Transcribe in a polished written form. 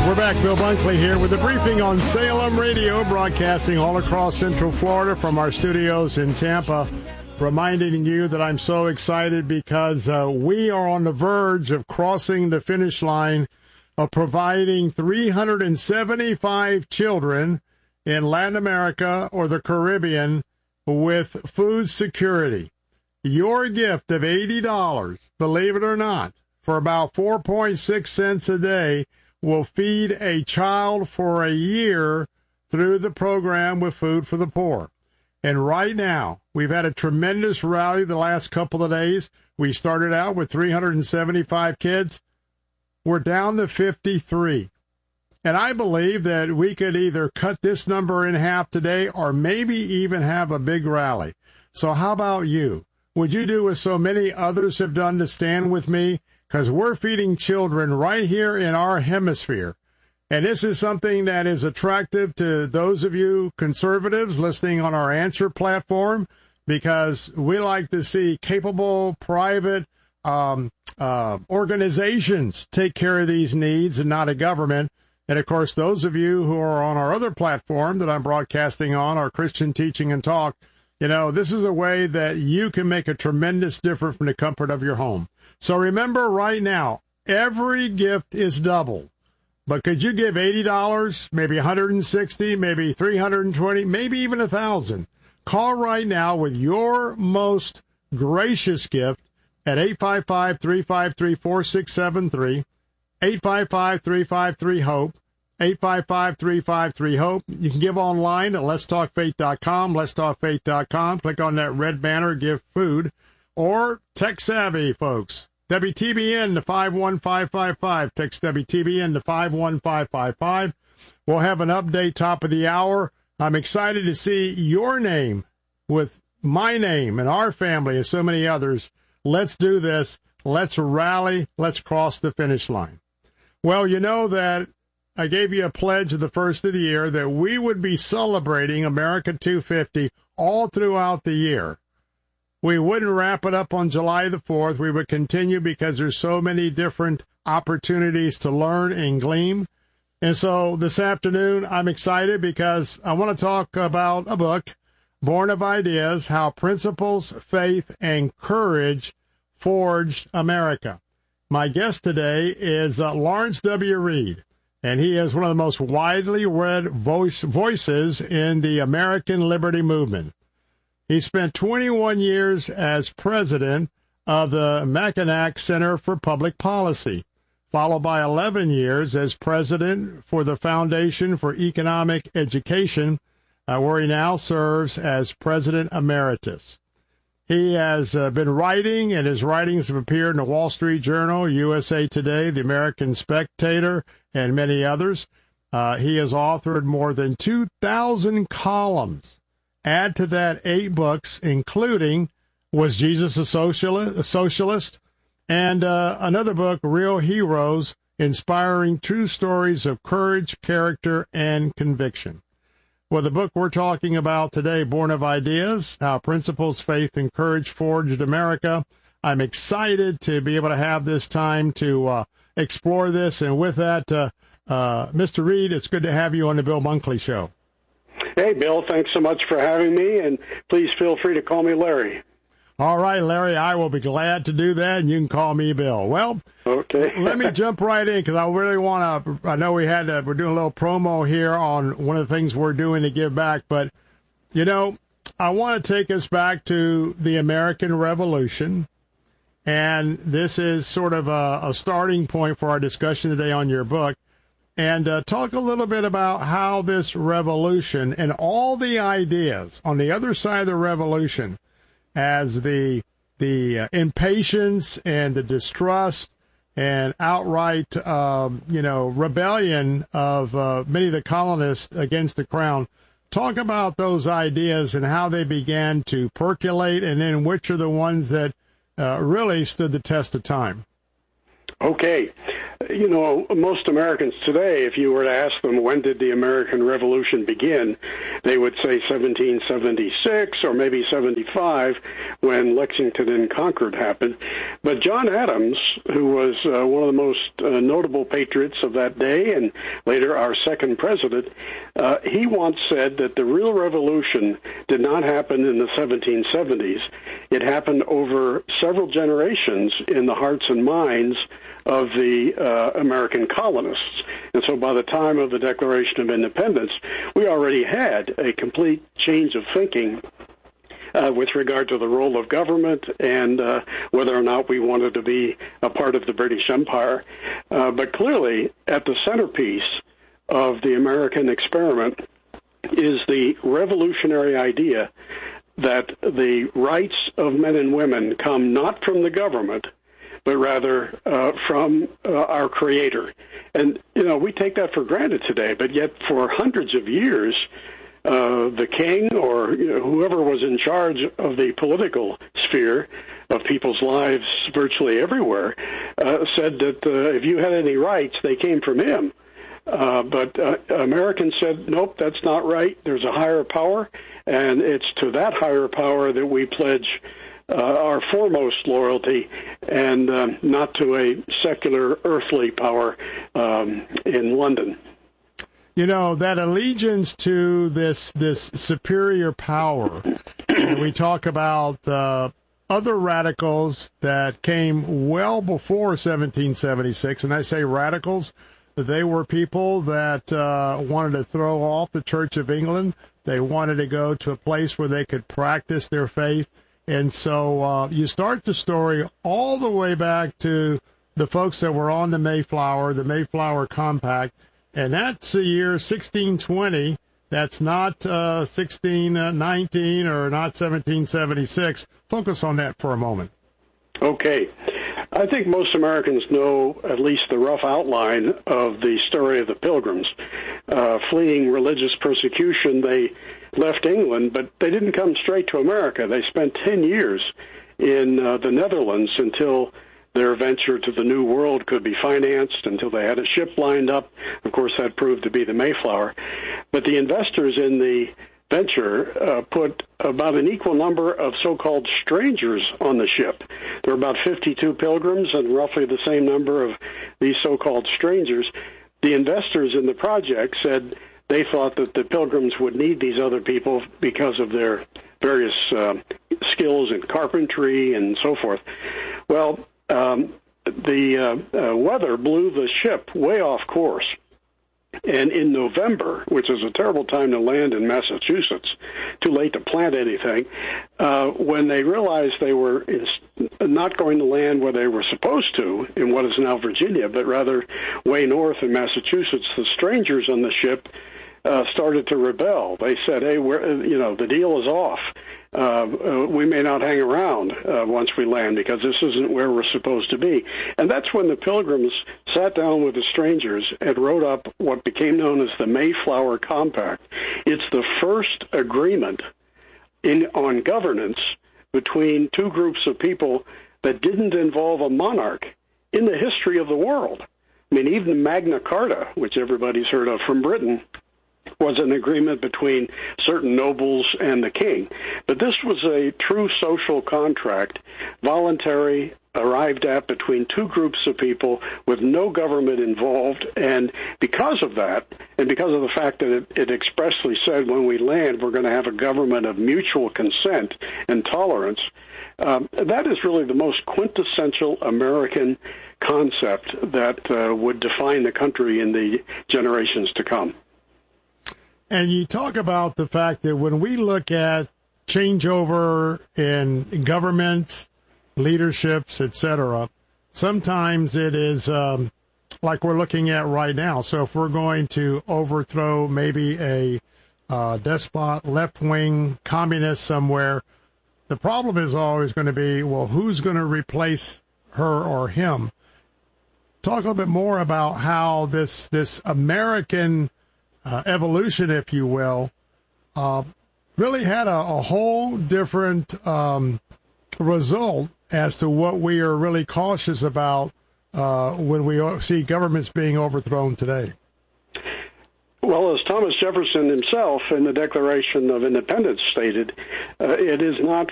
We're back. Bill Bunkley here with a briefing on Salem Radio, broadcasting all across Central Florida from our studios in Tampa, reminding you that I'm so excited because we are on the verge of crossing the finish line of providing 375 children in Latin America or the Caribbean with food security. Your gift of $80, believe it or not, for about 4.6 cents a day, will feed a child for a year through the program with Food for the Poor. And right now, we've had a tremendous rally the last couple of days. We started out with 375 kids. We're down to 53. And I believe that we could either cut this number in half today or maybe even have a big rally. So how about you? Would you do what so many others have done to stand with me? Because we're feeding children right here in our hemisphere. And this is something that is attractive to those of you conservatives listening on our Answer platform, because we like to see capable private organizations take care of these needs and not a government. And, of course, those of you who are on our other platform that I'm broadcasting on, our Christian Teaching and Talk, you know, this is a way that you can make a tremendous difference from the comfort of your home. So remember right now, every gift is double. But could you give $80, maybe $160, maybe $320, maybe even $1,000? Call right now with your most gracious gift at 855-353-4673, 855-353-HOPE, 855-353-HOPE. You can give online at letstalkfaith.com, letstalkfaith.com. Click on that red banner, give food, or tech savvy, folks. WTBN to 51555. Text WTBN to 51555. We'll have an update top of the hour. I'm excited to see your name with my name and our family and so many others. Let's do this. Let's rally. Let's cross the finish line. Well, you know that I gave you a pledge at the first of the year that we would be celebrating America 250 all throughout the year. We wouldn't wrap it up on July the 4th. We would continue because there's so many different opportunities to learn and glean. And so this afternoon, I'm excited because I want to talk about a book, Born of Ideas, How Principles, Faith, and Courage Forged America. My guest today is Lawrence W. Reed, and he is one of the most widely read voices in the American Liberty Movement. He spent 21 years as president of the Mackinac Center for Public Policy, followed by 11 years as president for the Foundation for Economic Education, where he now serves as president emeritus. He has been writing, and his writings have appeared in the Wall Street Journal, USA Today, the American Spectator, and many others. He has authored more than 2,000 columns. Add to that 8 books, including Was Jesus a Socialist? And another book, Real Heroes, Inspiring True Stories of Courage, Character, and Conviction. Well, the book we're talking about today, Born of Ideas, How Principles, Faith, and Courage Forged America. I'm excited to be able to have this time to explore this. And with that, Mr. Reed, it's good to have you on the Bill Bunkley Show. Hey, Bill, thanks so much for having me, and please feel free to call me Larry. All right, Larry, I will be glad to do that, and you can call me Bill. Well, okay. Let me jump right in, because I really want to, I know we're doing a little promo here on one of the things we're doing to give back, but, you know, I want to take us back to the American Revolution, and this is sort of a starting point for our discussion today on your book. And talk a little bit about how this revolution and all the ideas on the other side of the revolution, as the impatience and the distrust and outright, rebellion of many of the colonists against the crown. Talk about those ideas and how they began to percolate, and then which are the ones that really stood the test of time. Okay. most Americans today, if you were to ask them when did the American Revolution begin, they would say 1776 or maybe 75 when Lexington and Concord happened. But John Adams, who was one of the most notable patriots of that day and later our second president, he once said that the real revolution did not happen in the 1770s. It happened over several generations in the hearts and minds of the American colonists. And so by the time of the Declaration of Independence, we already had a complete change of thinking with regard to the role of government and whether or not we wanted to be a part of the British Empire. But clearly, at the centerpiece of the American experiment is the revolutionary idea that the rights of men and women come not from the government, but rather from our Creator. And, we take that for granted today, but yet for hundreds of years, the king or whoever was in charge of the political sphere of people's lives virtually everywhere said that if you had any rights, they came from him. But Americans said, nope, that's not right. There's a higher power, and it's to that higher power that we pledge our foremost loyalty, and not to a secular earthly power in London. That allegiance to this superior power, we talk about other radicals that came well before 1776, and I say radicals, they were people that wanted to throw off the Church of England. They wanted to go to a place where they could practice their faith. And so you start the story all the way back to the folks that were on the Mayflower Compact, and that's the year 1620. That's not 1619 or not 1776. Focus on that for a moment. Okay. I think most Americans know at least the rough outline of the story of the Pilgrims. Fleeing religious persecution, they left England, but they didn't come straight to America. They spent 10 years in the Netherlands until their venture to the New World could be financed, until they had a ship lined up. Of course, that proved to be the Mayflower. But the investors in the venture put about an equal number of so-called strangers on the ship. There were about 52 pilgrims and roughly the same number of these so-called strangers. The investors in the project said they thought that the pilgrims would need these other people because of their various skills in carpentry and so forth. Well, the weather blew the ship way off course. And in November, which is a terrible time to land in Massachusetts, too late to plant anything, when they realized they were not going to land where they were supposed to, in what is now Virginia, but rather way north in Massachusetts, the strangers on the ship started to rebel. They said, hey, the deal is off. We may not hang around once we land because this isn't where we're supposed to be. And that's when the Pilgrims sat down with the strangers and wrote up what became known as the Mayflower Compact. It's the first agreement on governance between two groups of people that didn't involve a monarch in the history of the world. I mean, even Magna Carta, which everybody's heard of from Britain, was an agreement between certain nobles and the king. But this was a true social contract, voluntary, arrived at between two groups of people with no government involved. And because of that, and because of the fact that it expressly said when we land we're going to have a government of mutual consent and tolerance, that is really the most quintessential American concept that would define the country in the generations to come. And you talk about the fact that when we look at changeover in governments, leaderships, etc., sometimes it is like we're looking at right now. So if we're going to overthrow maybe a despot, left-wing communist somewhere, the problem is always going to be, well, who's going to replace her or him? Talk a little bit more about how this American evolution, if you will, really had a whole different result as to what we are really cautious about when we see governments being overthrown today? Well, as Thomas Jefferson himself in the Declaration of Independence stated, it is not